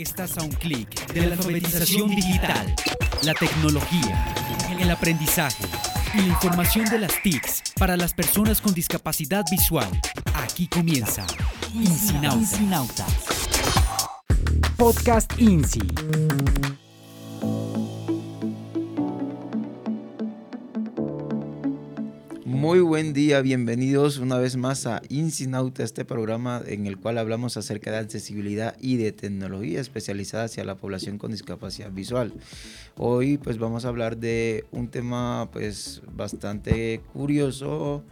Estás a un clic de la alfabetización digital, la tecnología, el aprendizaje y la información de las TICs para las personas con discapacidad visual. Aquí comienza INSINAUTA. Podcast INSI. Muy buen día, bienvenidos una vez más a INSINAUTA, este programa en el cual hablamos acerca de accesibilidad y de tecnología especializada hacia la población con discapacidad visual. Hoy pues vamos a hablar de un tema pues bastante curioso,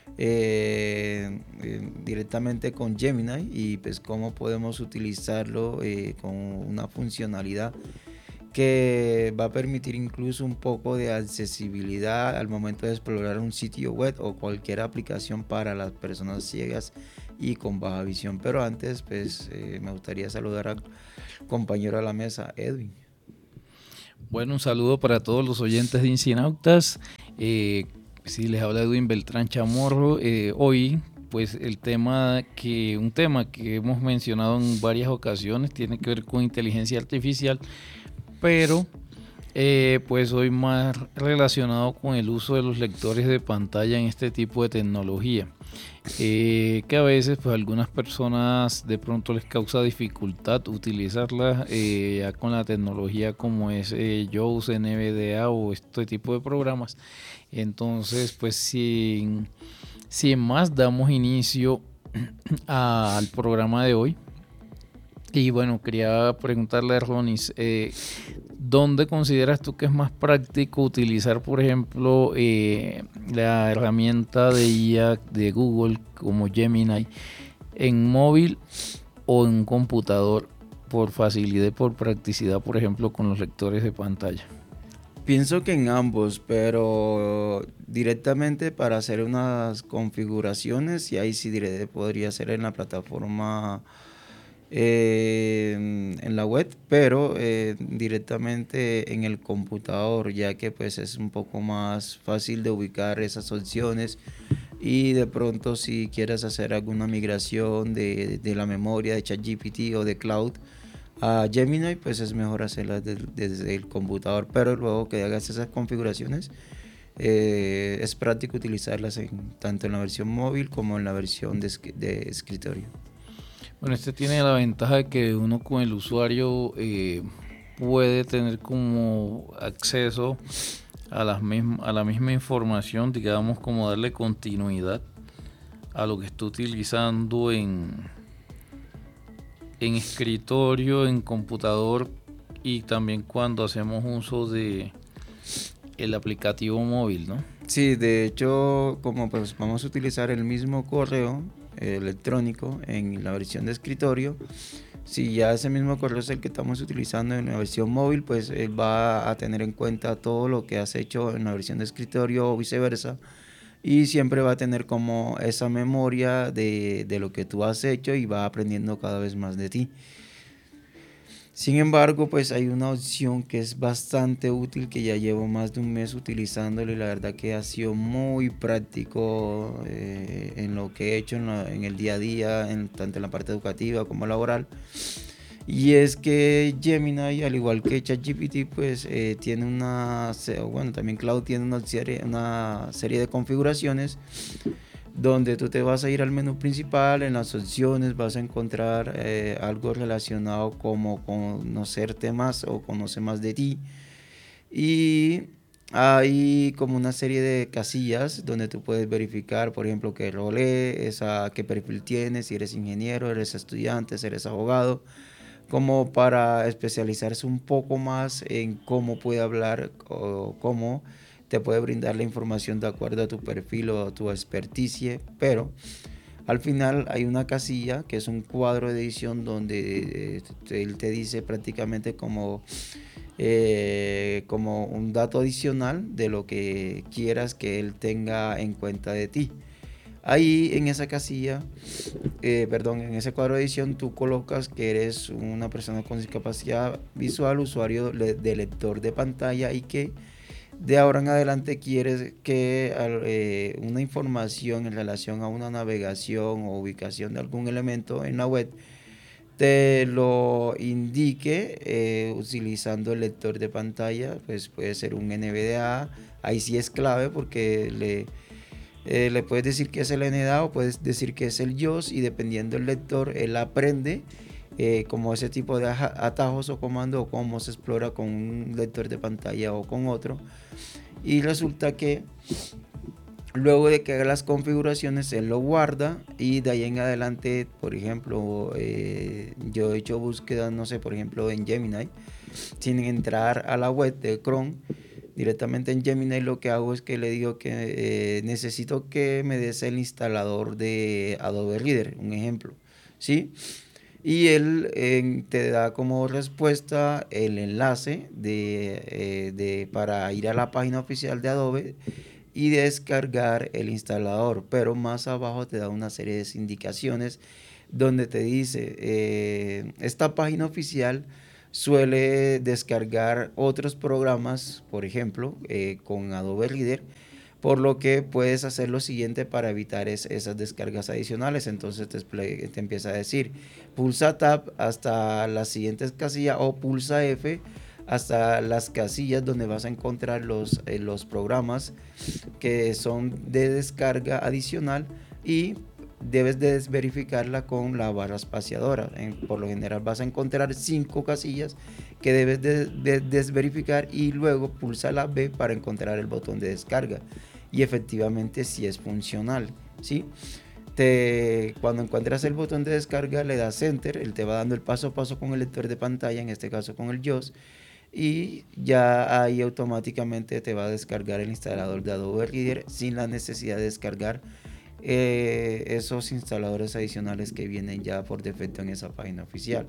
directamente con Gemini y pues cómo podemos utilizarlo con una funcionalidad que va a permitir incluso un poco de accesibilidad al momento de explorar un sitio web o cualquier aplicación para las personas ciegas y con baja visión. Pero antes, pues me gustaría saludar al compañero a la mesa, Edwin. Bueno, un saludo para todos los oyentes de INSINAUTAS. Sí, les habla Edwin Beltrán Chamorro. Hoy, pues un tema que hemos mencionado en varias ocasiones tiene que ver con inteligencia artificial, pero pues hoy más relacionado con el uso de los lectores de pantalla en este tipo de tecnología, que a veces pues algunas personas de pronto les causa dificultad utilizarla ya con la tecnología como es JAWS, NVDA o este tipo de programas. Entonces pues sin más damos inicio al programa de hoy. Y bueno, quería preguntarle a Ronis, ¿dónde consideras tú que es más práctico utilizar, por ejemplo, la herramienta de IA de Google como Gemini en móvil o en computador por facilidad y por practicidad, por ejemplo, con los lectores de pantalla? Pienso que en ambos, pero directamente para hacer unas configuraciones, y ahí sí podría ser en la plataforma en la web, pero directamente en el computador, ya que pues es un poco más fácil de ubicar esas opciones y de pronto si quieres hacer alguna migración de la memoria de ChatGPT o de Cloud a Gemini, pues es mejor hacerla desde el computador, pero luego que hagas esas configuraciones es práctico utilizarlas tanto en la versión móvil como en la versión de escritorio. Bueno, este tiene la ventaja de que uno con el usuario puede tener como acceso a la misma información, digamos, como darle continuidad a lo que está utilizando en escritorio, en computador y también cuando hacemos uso de el aplicativo móvil, ¿no? Sí, de hecho, como pues vamos a utilizar el mismo correo electrónico en la versión de escritorio, si ya ese mismo correo es el que estamos utilizando en la versión móvil, pues él va a tener en cuenta todo lo que has hecho en la versión de escritorio o viceversa, y siempre va a tener como esa memoria de lo que tú has hecho y va aprendiendo cada vez más de ti. Sin embargo, pues hay una opción que es bastante útil, que ya llevo más de un mes utilizándolo y la verdad que ha sido muy práctico en lo que he hecho en el día a día, tanto en la parte educativa como laboral. Y es que Gemini, al igual que ChatGPT, pues tiene también Cloud tiene una serie de configuraciones donde tú te vas a ir al menú principal. En las opciones vas a encontrar algo relacionado como conocerte más o conocer más de ti, y hay como una serie de casillas donde tú puedes verificar, por ejemplo, qué rol es, qué perfil tienes, si eres ingeniero, eres estudiante, si eres abogado, como para especializarse un poco más en cómo puede hablar o cómo te puede brindar la información de acuerdo a tu perfil o a tu experticia. Pero al final hay una casilla que es un cuadro de edición donde él te dice prácticamente como un dato adicional de lo que quieras que él tenga en cuenta de ti. Ahí en esa casilla, en ese cuadro de edición, tú colocas que eres una persona con discapacidad visual, usuario de lector de pantalla, y que de ahora en adelante quieres que una información en relación a una navegación o ubicación de algún elemento en la web te lo indique utilizando el lector de pantalla. Pues puede ser un NVDA, ahí sí es clave porque le puedes decir que es el NVDA o puedes decir que es el JAWS, y dependiendo del lector, él aprende como ese tipo de atajos o comandos, o cómo se explora con un lector de pantalla o con otro. Y resulta que luego de que haga las configuraciones, él lo guarda, y de ahí en adelante, por ejemplo, yo he hecho búsquedas, no sé, por ejemplo en Gemini, sin entrar a la web de Chrome. Directamente en Gemini lo que hago es que le digo que necesito que me des el instalador de Adobe Reader, un ejemplo, ¿sí? Y él te da como respuesta el enlace para ir a la página oficial de Adobe y descargar el instalador, pero más abajo te da una serie de indicaciones donde te dice, esta página oficial suele descargar otros programas, por ejemplo, con Adobe Reader, por lo que puedes hacer lo siguiente para evitar esas descargas adicionales. Entonces te empieza a decir, pulsa Tab hasta las siguientes casillas, o pulsa F hasta las casillas donde vas a encontrar los programas que son de descarga adicional, y debes de desverificarla con la barra espaciadora. Por lo general vas a encontrar 5 casillas que debes de desverificar, y luego pulsa la B para encontrar el botón de descarga, y efectivamente sí es funcional, ¿sí? Cuando encuentras el botón de descarga le das Enter, él te va dando el paso a paso con el lector de pantalla, en este caso con el JAWS, y ya ahí automáticamente te va a descargar el instalador de Adobe Reader sin la necesidad de descargar esos instaladores adicionales que vienen ya por defecto en esa página oficial.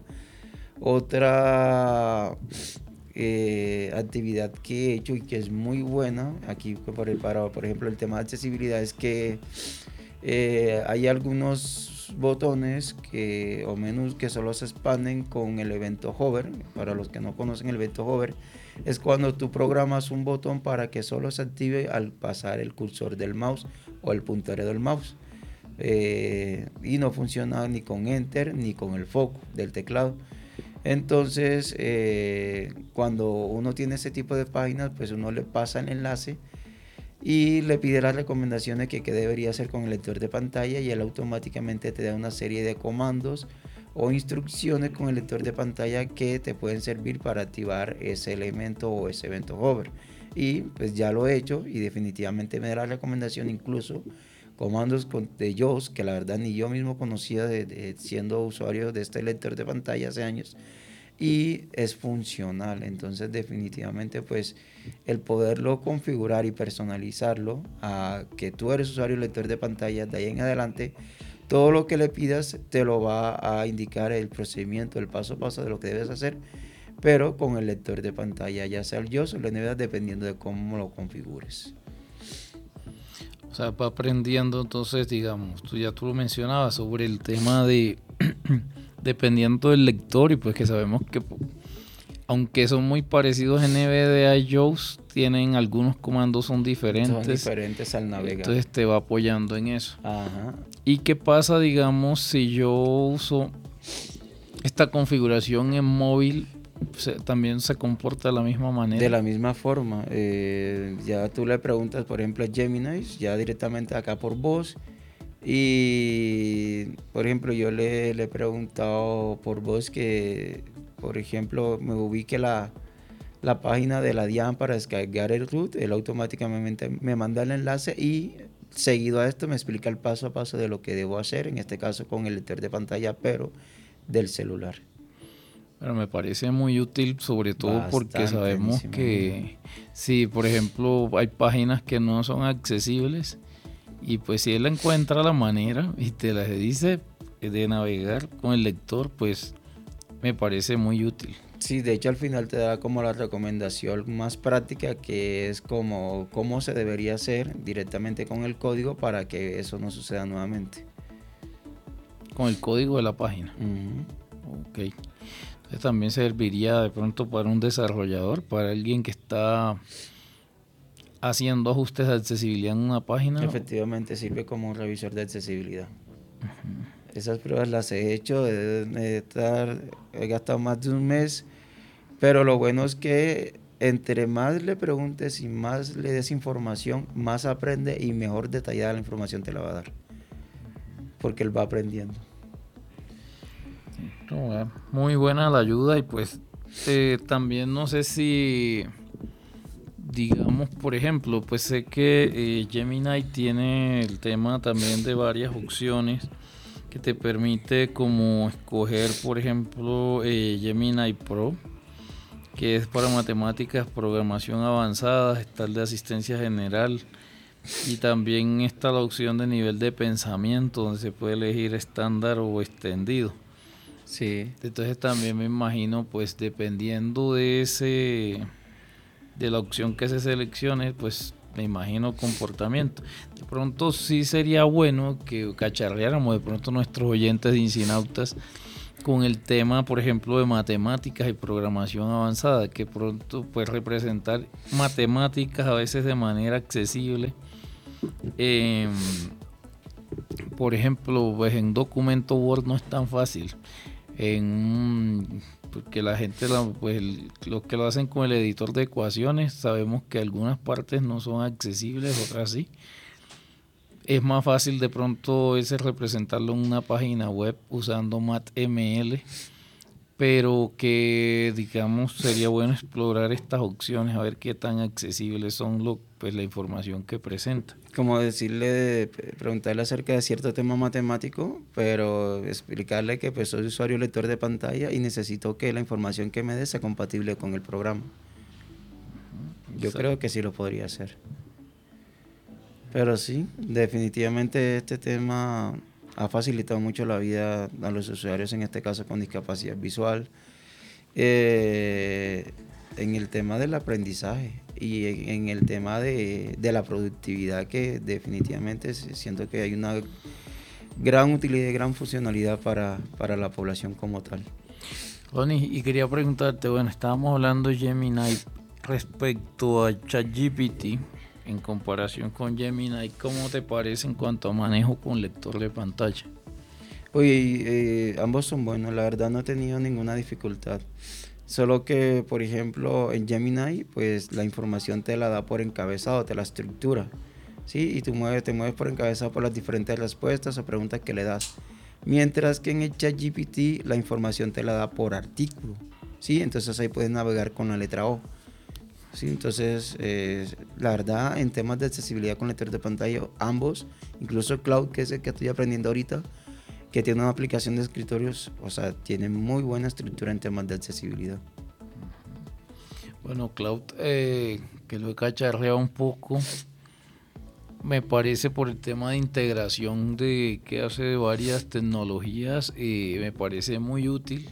Otra actividad que he hecho y que es muy buena aquí por ejemplo el tema de accesibilidad, es que hay algunos botones o menús que solo se expanden con el evento hover. Para los que no conocen, el evento hover es cuando tú programas un botón para que solo se active al pasar el cursor del mouse o el puntero del mouse, y no funciona ni con enter ni con el foco del teclado. Entonces cuando uno tiene ese tipo de páginas, pues uno le pasa el enlace y le pide las recomendaciones que debería hacer con el lector de pantalla, y él automáticamente te da una serie de comandos o instrucciones con el lector de pantalla que te pueden servir para activar ese elemento o ese evento hover. Y pues ya lo he hecho, y definitivamente me da la recomendación, incluso comandos de JAWS que la verdad ni yo mismo conocía siendo usuario de este lector de pantalla hace años, y es funcional. Entonces definitivamente pues el poderlo configurar y personalizarlo a que tú eres usuario lector de pantalla, de ahí en adelante todo lo que le pidas te lo va a indicar el procedimiento, el paso a paso de lo que debes hacer, pero con el lector de pantalla, ya sea el JAWS o el NVDA, dependiendo de cómo lo configures. O sea, va aprendiendo. Entonces, digamos, tú lo mencionabas sobre el tema de dependiendo del lector, y pues que sabemos que aunque son muy parecidos NVDA y JAWS, tienen algunos comandos son diferentes al navegar. Entonces te va apoyando en eso. Ajá. ¿Y qué pasa, digamos, si yo uso esta configuración en móvil? También se comporta de la misma manera. De la misma forma, ya tú le preguntas, por ejemplo, a Gemini, ya directamente acá por voz, y por ejemplo yo le he preguntado por voz que, por ejemplo, me ubique la página de la DIAN para descargar el root. Él automáticamente me manda el enlace, y seguido a esto me explica el paso a paso de lo que debo hacer, en este caso con el lector de pantalla, pero del celular. Pero me parece muy útil, sobre todo porque sabemos que si, por ejemplo, hay páginas que no son accesibles, y pues si él encuentra la manera y te las dice de navegar con el lector, pues me parece muy útil. Sí, de hecho al final te da como la recomendación más práctica, que es como cómo se debería hacer directamente con el código para que eso no suceda nuevamente. Con el código de la página. Ok. Entonces también serviría de pronto para un desarrollador, para alguien que está haciendo ajustes de accesibilidad en una página. Efectivamente sirve como un revisor de accesibilidad. Esas pruebas las he hecho, he gastado más de un mes, pero lo bueno es que entre más le preguntes y más le des información, más aprende y mejor detallada la información te la va a dar, porque él va aprendiendo. Muy buena la ayuda y pues también no sé si, digamos, por ejemplo, pues sé que Gemini tiene el tema también de varias opciones que te permite como escoger, por ejemplo, Gemini Pro, que es para matemáticas, programación avanzada, está el de asistencia general y también está la opción de nivel de pensamiento donde se puede elegir estándar o extendido. Sí. Entonces también me imagino, pues dependiendo de la opción que se seleccione, pues me imagino comportamiento. De pronto sí sería bueno que cacharreáramos de pronto nuestros oyentes de Incinautas con el tema, por ejemplo, de matemáticas y programación avanzada, que pronto puede representar matemáticas a veces de manera accesible. Por ejemplo, pues en documento Word no es tan fácil. Porque la gente, los que lo hacen con el editor de ecuaciones, sabemos que algunas partes no son accesibles, otras sí. Es más fácil de pronto representarlo en una página web usando MathML, pero que digamos sería bueno explorar estas opciones, a ver qué tan accesibles son la información que presenta. Como preguntarle acerca de cierto tema matemático, pero explicarle que pues soy usuario lector de pantalla y necesito que la información que me dé sea compatible con el programa. Yo creo que sí lo podría hacer. Pero sí, definitivamente este tema ha facilitado mucho la vida a los usuarios, en este caso con discapacidad visual, en el tema del aprendizaje y en el tema de la productividad, que definitivamente siento que hay una gran utilidad y gran funcionalidad para la población como tal. Ronnie, y quería preguntarte, bueno, estábamos hablando de Gemini respecto a ChatGPT. En comparación con Gemini, ¿cómo te parece en cuanto a manejo con lector de pantalla? Oye, ambos son buenos, la verdad no he tenido ninguna dificultad. Solo que, por ejemplo, en Gemini, pues la información te la da por encabezado, te la estructura, ¿sí? Y te mueves por encabezado por las diferentes respuestas o preguntas que le das. Mientras que en el ChatGPT la información te la da por artículo, ¿sí? Entonces ahí puedes navegar con la letra O. Sí, entonces, la verdad, en temas de accesibilidad con lector de pantalla, ambos, incluso Cloud, que es el que estoy aprendiendo ahorita, que tiene una aplicación de escritorios, o sea, tiene muy buena estructura en temas de accesibilidad. Bueno, Cloud, que lo he cacharreado un poco, me parece por el tema de integración que hace de varias tecnologías, me parece muy útil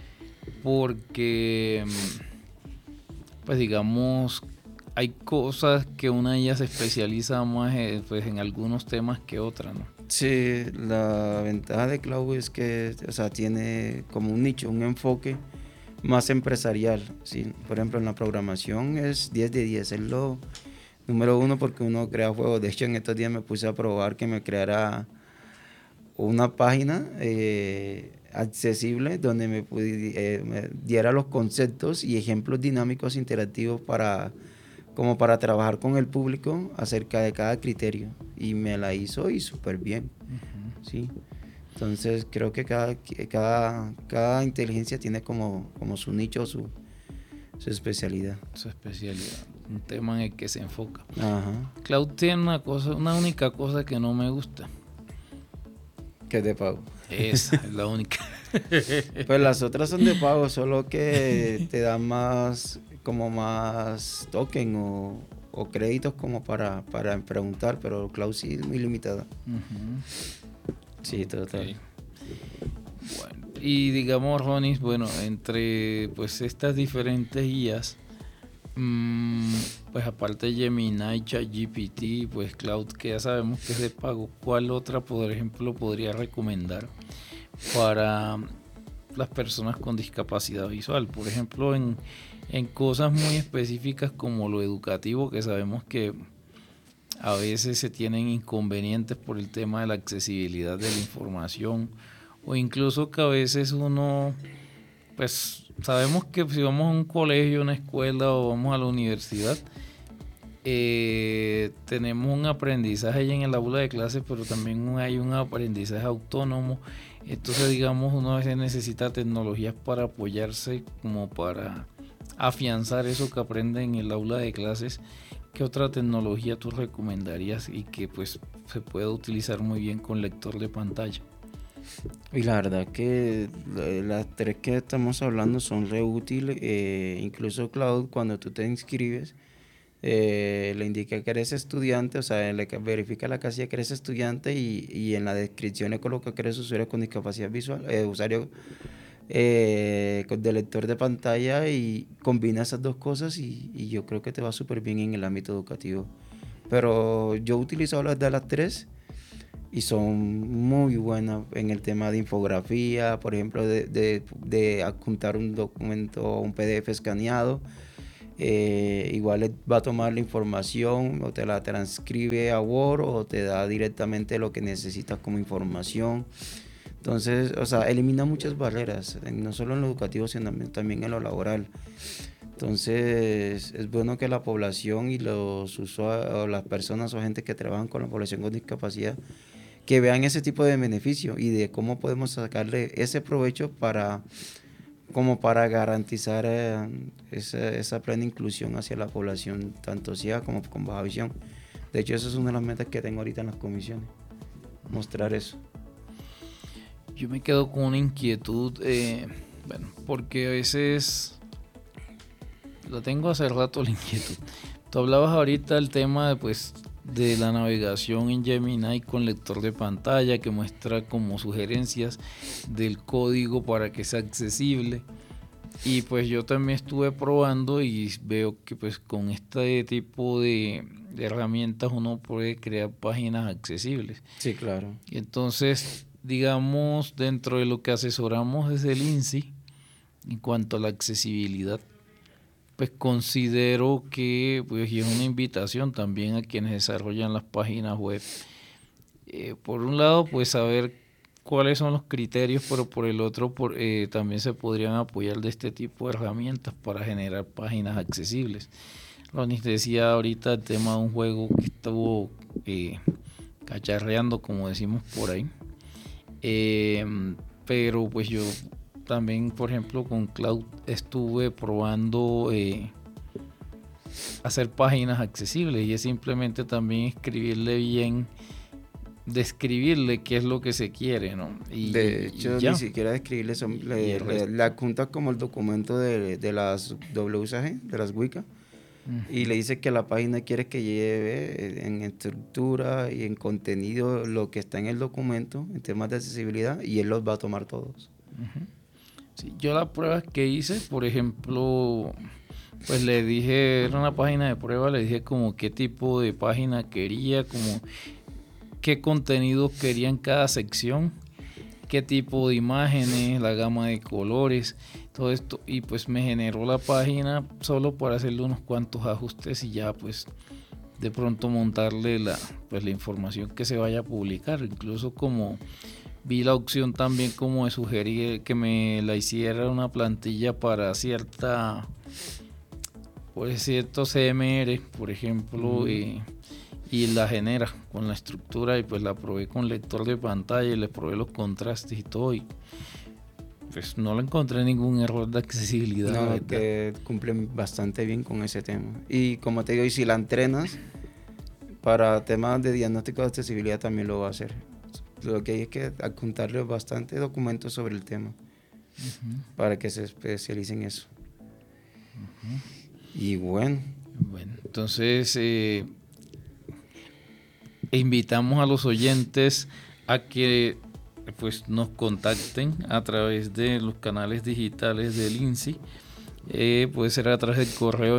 porque pues digamos, hay cosas que una de ellas se especializa más pues en algunos temas que otra, ¿no? Sí, la ventaja de Cloud es que, o sea, tiene como un nicho, un enfoque más empresarial, ¿sí? Por ejemplo, en la programación es 10 de 10, es lo número uno porque uno crea juegos. De hecho, en estos días me puse a probar que me creara una página accesible donde me diera los conceptos y ejemplos dinámicos interactivos como para trabajar con el público acerca de cada criterio, y me la hizo y súper bien. Uh-huh. ¿Sí? Entonces creo que cada inteligencia tiene como su nicho, su especialidad. Su especialidad, un tema en el que se enfoca. Ajá. Cloud tiene una única cosa que no me gusta. Que es de pago. Esa es la única. Pues las otras son de pago, solo que te dan más token o créditos como para preguntar, pero Cloud sí es muy limitada. Uh-huh. Sí, total. Okay. Bueno, y digamos, Ronnie, bueno, entre pues estas diferentes guías, pues aparte de Gemini, ChatGPT, pues Cloud, que ya sabemos que es de pago, ¿cuál otra, por ejemplo, podría recomendar para las personas con discapacidad visual? Por ejemplo, en cosas muy específicas como lo educativo, que sabemos que a veces se tienen inconvenientes por el tema de la accesibilidad de la información, o incluso que a veces uno, pues sabemos que si vamos a un colegio, una escuela o vamos a la universidad, tenemos un aprendizaje ahí en el aula de clase, pero también hay un aprendizaje autónomo. Entonces, digamos, uno a veces necesita tecnologías para apoyarse, como para afianzar eso que aprende en el aula de clases. ¿Qué otra tecnología tú recomendarías y que pues se pueda utilizar muy bien con lector de pantalla? Y la verdad que las tres que estamos hablando son re útiles. Incluso Cloud, cuando tú te inscribes, le indica que eres estudiante, o sea, le verifica la casilla que eres estudiante y en la descripción le coloca que eres usuario con discapacidad visual, usuario de lector de pantalla, y combina esas dos cosas y yo creo que te va súper bien en el ámbito educativo. Pero yo he utilizado las de las tres y son muy buenas en el tema de infografía, por ejemplo, de adjuntar un documento o un PDF escaneado. Igual va a tomar la información o te la transcribe a Word o te da directamente lo que necesitas como información. Entonces, o sea, elimina muchas barreras, no solo en lo educativo, sino también en lo laboral. Entonces, es bueno que la población y los usuarios, o las personas o gente que trabajan con la población con discapacidad, que vean ese tipo de beneficio y de cómo podemos sacarle ese provecho como para garantizar esa plena inclusión hacia la población, tanto ciega como con baja visión. De hecho, esa es una de las metas que tengo ahorita en las comisiones, mostrar eso. Yo me quedo con una inquietud, porque a veces lo tengo hace rato la inquietud. Tú hablabas ahorita del tema de la navegación en Gemini con lector de pantalla que muestra como sugerencias del código para que sea accesible, y pues yo también estuve probando y veo que pues con este tipo de herramientas uno puede crear páginas accesibles. Sí, claro. Y entonces, digamos, dentro de lo que asesoramos desde el INSI en cuanto a la accesibilidad, pues considero que pues, y es una invitación también a quienes desarrollan las páginas web. Por un lado, pues saber cuáles son los criterios, pero por el otro también se podrían apoyar de este tipo de herramientas para generar páginas accesibles. Ronnie decía ahorita el tema de un juego que estuvo cacharreando, como decimos por ahí. Pero pues yo también, por ejemplo, con Cloud estuve probando hacer páginas accesibles, y es simplemente también escribirle bien, describirle qué es lo que se quiere, ¿no? De hecho, ni siquiera describirle, le adjunta como el documento de las WCAG, de las Wicca, y le dice que la página quiere que lleve en estructura y en contenido lo que está en el documento en temas de accesibilidad, y él los va a tomar todos. Sí, yo las pruebas que hice, por ejemplo, pues le dije, era una página de prueba, le dije como qué tipo de página quería, como qué contenidos quería en cada sección, qué tipo de imágenes, la gama de colores, todo esto, y pues me generó la página solo para hacerle unos cuantos ajustes y ya pues de pronto montarle la información que se vaya a publicar. Incluso como vi la opción también como de sugerir que me la hiciera una plantilla para cierto CMR, por ejemplo, y la genera con la estructura, y pues la probé con lector de pantalla y le probé los contrastes y todo, y pues no le encontré ningún error de accesibilidad. No, que cumplen bastante bien con ese tema. Y como te digo, y si la entrenas para temas de diagnóstico de accesibilidad también lo va a hacer. Lo que hay es que adjuntarle bastante documentos sobre el tema para que se especialice en eso. Y bueno, entonces invitamos a los oyentes a que pues nos contacten a través de los canales digitales del INSI. Puede ser a través del correo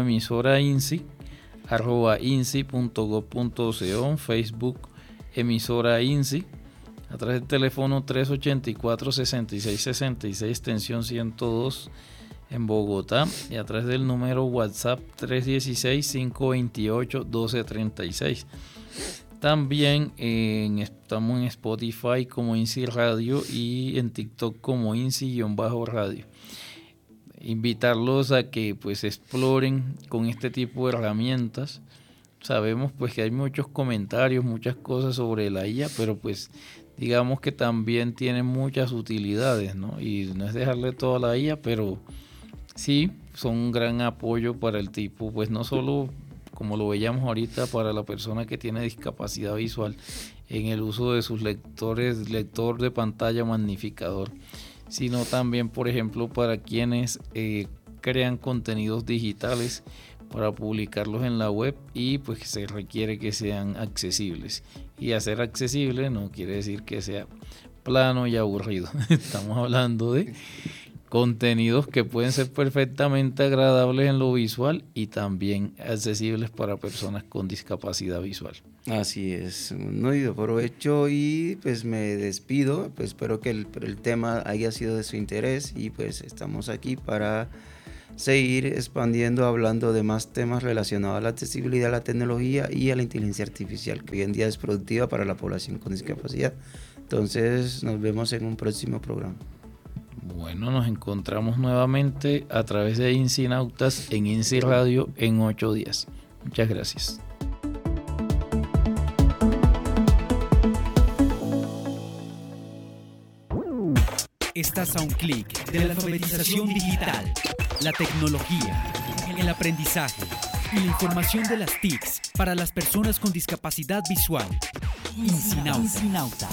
emisorainsi@insi.gov.co, Facebook emisora INSI, a través del teléfono 384-6666 extensión 102 en Bogotá, y a través del número WhatsApp 316-528-1236. También estamos en Spotify como INSI Radio y en TikTok como INSI-radio. Invitarlos a que pues exploren con este tipo de herramientas. Sabemos pues que hay muchos comentarios, muchas cosas sobre la IA, pero pues digamos que también tiene muchas utilidades, ¿no? Y no es dejarle toda la IA, pero sí son un gran apoyo para el tipo, pues no solo como lo veíamos ahorita para la persona que tiene discapacidad visual en el uso de sus lector de pantalla magnificador, sino también, por ejemplo, para quienes crean contenidos digitales para publicarlos en la web y pues se requiere que sean accesibles. Y hacer accesible no quiere decir que sea plano y aburrido. Estamos hablando de contenidos que pueden ser perfectamente agradables en lo visual y también accesibles para personas con discapacidad visual. Así es, no digo provecho y pues me despido, pues espero que el tema haya sido de su interés y pues estamos aquí para seguir expandiendo, hablando de más temas relacionados a la accesibilidad, a la tecnología y a la inteligencia artificial, que hoy en día es productiva para la población con discapacidad. Entonces nos vemos en un próximo programa. Bueno, nos encontramos nuevamente a través de INSInautas en INSI Radio en 8 días. Muchas gracias. Estás a un clic de la alfabetización digital, la tecnología, el aprendizaje y la información de las TICs para las personas con discapacidad visual. INSInautas.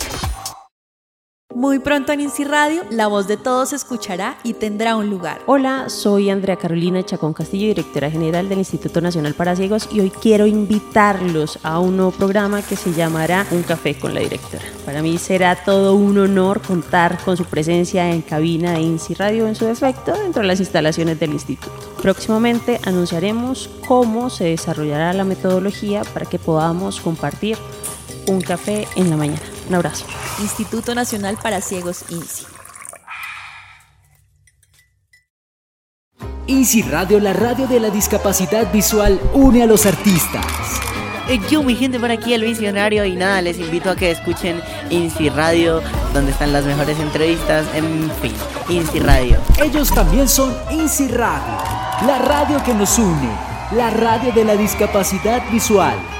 Muy pronto en INSI Radio, la voz de todos se escuchará y tendrá un lugar. Hola, soy Andrea Carolina Chacón Castillo, directora general del Instituto Nacional para Ciegos, y hoy quiero invitarlos a un nuevo programa que se llamará Un Café con la Directora. Para mí será todo un honor contar con su presencia en cabina de INSI Radio en su defecto dentro de las instalaciones del instituto. Próximamente anunciaremos cómo se desarrollará la metodología para que podamos compartir un café en la mañana. Un abrazo. Instituto Nacional para Ciegos, INSI. INSI Radio, la radio de la discapacidad visual, une a los artistas. Yo, mi gente, por aquí el visionario, y nada, les invito a que escuchen INSI Radio, donde están las mejores entrevistas, en fin, INSI Radio. Ellos también son INSI Radio, la radio que nos une, la radio de la discapacidad visual.